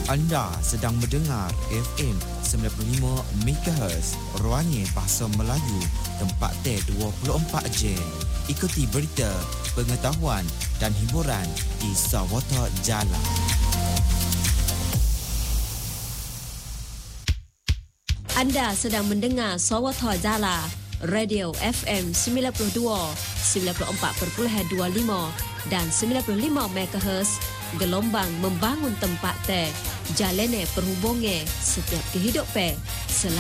Anda sedang mendengar FM 95 MHz Ruangnya Bahasa Melayu, tempat T24 Jam. Ikuti berita, pengetahuan dan hiburan di Sawata Jala. Anda sedang mendengar Sawata Jala, Radio FM 92, 94.25 dan 95 MHz. Gelombang membangun tempat teh, jalane perhubungan setiap kehidupan.